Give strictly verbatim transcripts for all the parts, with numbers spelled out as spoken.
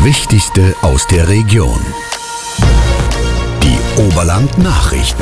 Wichtigste aus der Region. Die Oberland-Nachrichten.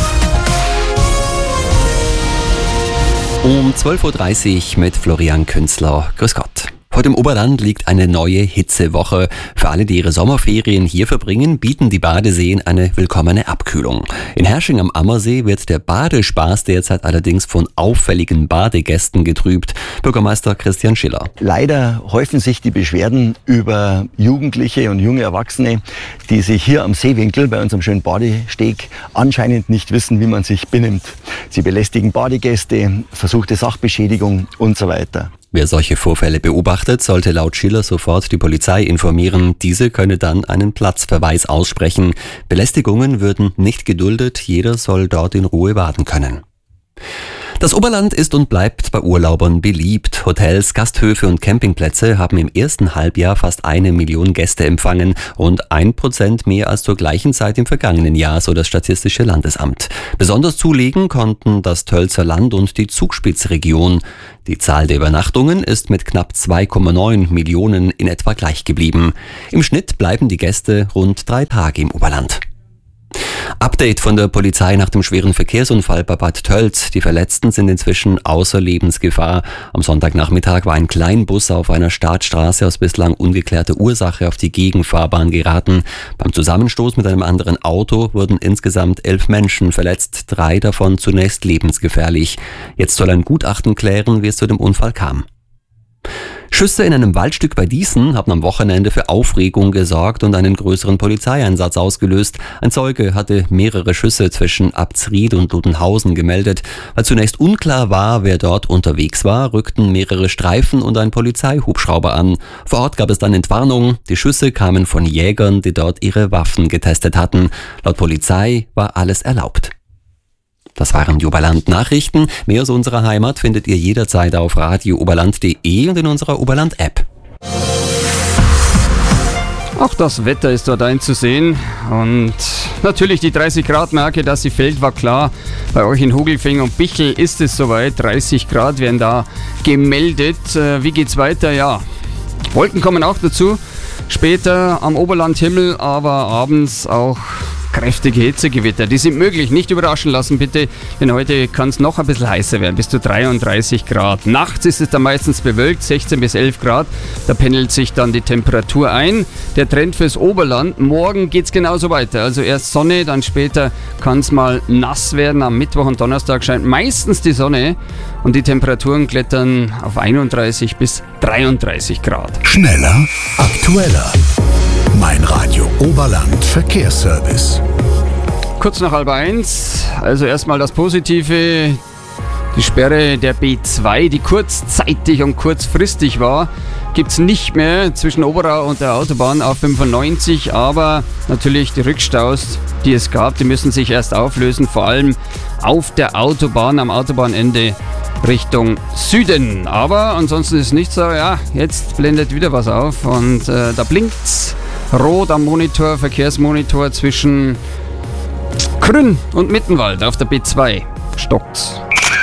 Um zwölf Uhr dreißig mit Florian Künzler. Grüß Gott. Heute im Oberland liegt eine neue Hitzewoche. Für alle, die ihre Sommerferien hier verbringen, bieten die Badeseen eine willkommene Abkühlung. In Hersching am Ammersee wird der Badespaß derzeit allerdings von auffälligen Badegästen getrübt. Bürgermeister Christian Schiller. Leider häufen sich die Beschwerden über Jugendliche und junge Erwachsene, die sich hier am Seewinkel bei unserem schönen Badesteg anscheinend nicht wissen, wie man sich benimmt. Sie belästigen Badegäste, versuchte Sachbeschädigung und so weiter. Wer solche Vorfälle beobachtet, sollte laut Schiller sofort die Polizei informieren. Diese könne dann einen Platzverweis aussprechen. Belästigungen würden nicht geduldet. Jeder soll dort in Ruhe baden können. Das Oberland ist und bleibt bei Urlaubern beliebt. Hotels, Gasthöfe und Campingplätze haben im ersten Halbjahr fast eine Million Gäste empfangen und ein Prozent mehr als zur gleichen Zeit im vergangenen Jahr, so das Statistische Landesamt. Besonders zulegen konnten das Tölzer Land und die Zugspitzregion. Die Zahl der Übernachtungen ist mit knapp zwei Komma neun Millionen in etwa gleich geblieben. Im Schnitt bleiben die Gäste rund drei Tage im Oberland. Update von der Polizei nach dem schweren Verkehrsunfall bei Bad Tölz. Die Verletzten sind inzwischen außer Lebensgefahr. Am Sonntagnachmittag war ein Kleinbus auf einer Startstraße aus bislang ungeklärter Ursache auf die Gegenfahrbahn geraten. Beim Zusammenstoß mit einem anderen Auto wurden insgesamt elf Menschen verletzt, drei davon zunächst lebensgefährlich. Jetzt soll ein Gutachten klären, wie es zu dem Unfall kam. Schüsse in einem Waldstück bei Dießen haben am Wochenende für Aufregung gesorgt und einen größeren Polizeieinsatz ausgelöst. Ein Zeuge hatte mehrere Schüsse zwischen Abtsried und Ludenhausen gemeldet. Weil zunächst unklar war, wer dort unterwegs war, rückten mehrere Streifen und ein Polizeihubschrauber an. Vor Ort gab es dann Entwarnung. Die Schüsse kamen von Jägern, die dort ihre Waffen getestet hatten. Laut Polizei war alles erlaubt. Das waren die Oberland-Nachrichten. Mehr aus unserer Heimat findet ihr jederzeit auf radio oberland punkt de und in unserer Oberland-App. Auch das Wetter ist dort einzusehen und natürlich die dreißig Grad Marke, dass sie fällt, war klar. Bei euch in Hogelfing und Bichl ist es soweit, dreißig Grad werden da gemeldet. Wie geht's weiter? Ja, Wolken kommen auch dazu. Später am Oberlandhimmel, aber abends auch kräftige Hitzegewitter. Die sind möglich, nicht überraschen lassen bitte, denn heute kann es noch ein bisschen heißer werden, bis zu dreiunddreißig Grad. Nachts ist es dann meistens bewölkt, sechzehn bis elf Grad, da pendelt sich dann die Temperatur ein. Der Trend fürs Oberland, morgen geht es genauso weiter, also erst Sonne, dann später kann es mal nass werden. Am Mittwoch und Donnerstag scheint meistens die Sonne und die Temperaturen klettern auf einunddreißig bis dreiunddreißig Grad. Schneller, aktueller. Mein Radio Oberland Verkehrsservice. Kurz nach halb eins, also erstmal das Positive, die Sperre der B zwei, die kurzzeitig und kurzfristig war, gibt es nicht mehr zwischen Oberau und der Autobahn A fünfundneunzig, aber natürlich die Rückstaus, die es gab, die müssen sich erst auflösen, vor allem auf der Autobahn, am Autobahnende Richtung Süden. Aber ansonsten ist nicht so, ja, jetzt blendet wieder was auf und äh, da blinkt's rot am Monitor, Verkehrsmonitor zwischen Krünn und Mittenwald auf der B zwei. Stockt's.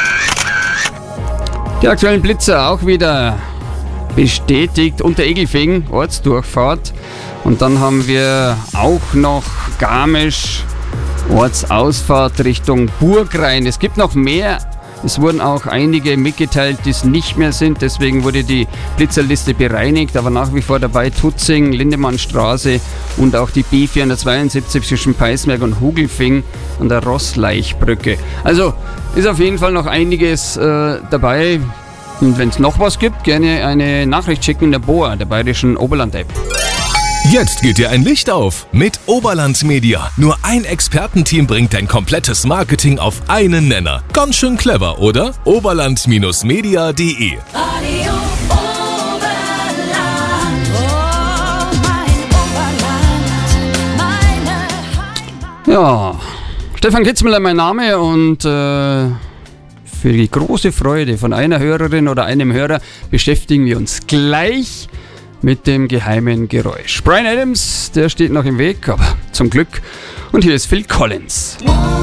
Die aktuellen Blitzer auch wieder bestätigt unter Egelfing, Ortsdurchfahrt. Und dann haben wir auch noch Garmisch, Ortsausfahrt Richtung Burgrein. Es gibt noch mehr. Es wurden auch einige mitgeteilt, die es nicht mehr sind. Deswegen wurde die Blitzerliste bereinigt. Aber nach wie vor dabei Tutzing, Lindemannstraße und auch die B vierhundertzweiundsiebzig zwischen Peißmerg und Hogelfing an der Rosslaichbrücke. Also ist auf jeden Fall noch einiges äh, dabei. Und wenn es noch was gibt, gerne eine Nachricht schicken in der B O A, der Bayerischen Oberland-App. Jetzt geht dir ein Licht auf mit Oberland Media. Nur ein Expertenteam bringt dein komplettes Marketing auf einen Nenner. Ganz schön clever, oder? oberland Media punkt de Radio Oberland, oh mein Oberland, meine Heimat. Ja, Stefan Kitzmüller mein Name und äh, für die große Freude von einer Hörerin oder einem Hörer beschäftigen wir uns gleich mit dem geheimen Geräusch. Bryan Adams, der steht noch im Weg, aber zum Glück. Und hier ist Phil Collins.